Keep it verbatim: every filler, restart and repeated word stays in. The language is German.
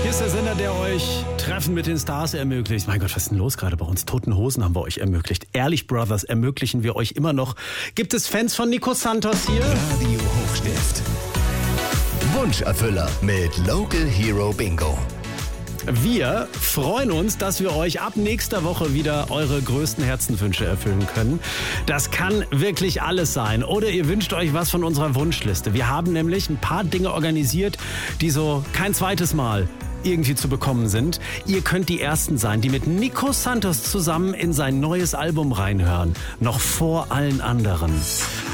Hier ist der Sender, der euch Treffen mit den Stars ermöglicht. Mein Gott, was ist denn los gerade bei uns? Toten Hosen haben wir euch ermöglicht. Ehrlich Brothers ermöglichen wir euch immer noch. Gibt es Fans von Nico Santos hier? Radio Hochstift. Wunscherfüller mit Local Hero Bingo. Wir freuen uns, dass wir euch ab nächster Woche wieder eure größten Herzenswünsche erfüllen können. Das kann wirklich alles sein. Oder ihr wünscht euch was von unserer Wunschliste. Wir haben nämlich ein paar Dinge organisiert, die so kein zweites Mal irgendwie zu bekommen sind. Ihr könnt die Ersten sein, die mit Nico Santos zusammen in sein neues Album reinhören. Noch vor allen anderen.